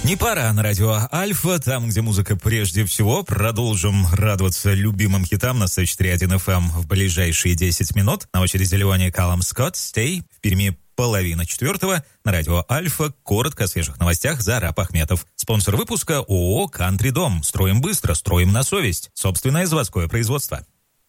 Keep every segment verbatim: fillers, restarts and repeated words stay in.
Не пора на радио Альфа, там, где музыка прежде всего. Продолжим радоваться любимым хитам на сто четыре точка один эф эм в ближайшие десять минут. На очереди Леони Каллам Скотт, «Stay». В Перми половина четвертого. На радио Альфа коротко о свежих новостях Зараб Ахметов. Спонсор выпуска ООО «Кантри Дом». Строим быстро, строим на совесть. Собственное заводское производство.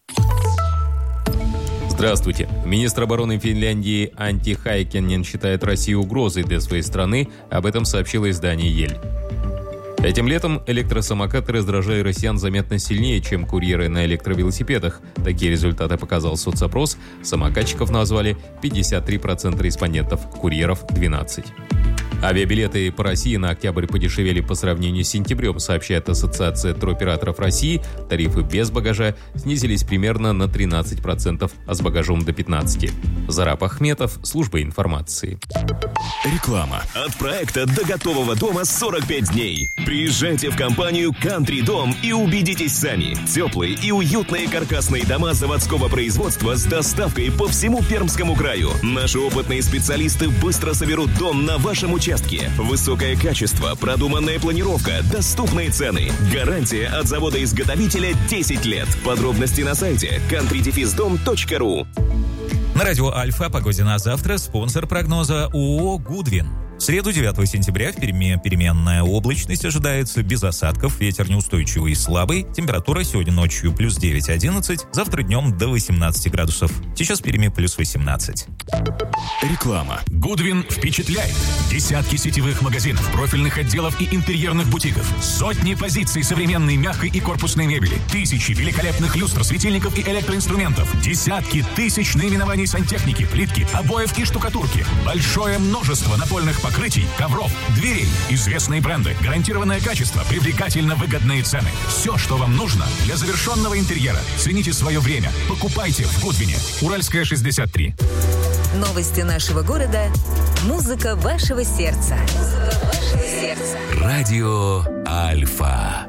Здравствуйте. Министр обороны Финляндии Анtti Häkkänen считает Россию угрозой для своей страны. Об этом сообщило издание «Ель». Этим летом электросамокаты раздражали россиян заметно сильнее, чем курьеры на электровелосипедах. Такие результаты показал соцопрос. Самокатчиков назвали пятьдесят три процента респондентов, курьеров – двенадцать процентов. Авиабилеты по России на октябрь подешевели по сравнению с сентябрем, сообщает Ассоциация туроператоров России. Тарифы без багажа снизились примерно на тринадцать процентов, а с багажом до пятнадцать процентов. Зараб Ахметов, служба информации. Реклама. От проекта до готового дома сорок пять дней. Приезжайте в компанию «Кантри Дом» и убедитесь сами. Теплые и уютные каркасные дома заводского производства с доставкой по всему Пермскому краю. Наши опытные специалисты быстро соберут дом на вашем участке. Высокое качество, продуманная планировка, доступные цены. Гарантия от завода-изготовителя десять лет. Подробности на сайте кантри дефис дом точка ру. На радио Альфа о погоде на завтра спонсор прогноза ООО «Гудвин». В среду девятого сентября в Перми переменная облачность ожидается, без осадков, ветер неустойчивый и слабый, температура сегодня ночью плюс девять-одиннадцать, завтра днем до восемнадцати градусов, сейчас в Перми плюс восемнадцать. Реклама. Гудвин впечатляет. Десятки сетевых магазинов, профильных отделов и интерьерных бутиков, сотни позиций современной мягкой и корпусной мебели, тысячи великолепных люстр, светильников и электроинструментов, десятки тысяч наименований сантехники, плитки, обоев и штукатурки, большое множество напольных покрытий, ковров, дверей, известные бренды, гарантированное качество, привлекательно выгодные цены. Все, что вам нужно для завершенного интерьера. Цените свое время. Покупайте в Гудвине. Уральская, шестьдесят три. Новости нашего города. Музыка вашего сердца. Музыка вашего сердца. Радио Альфа.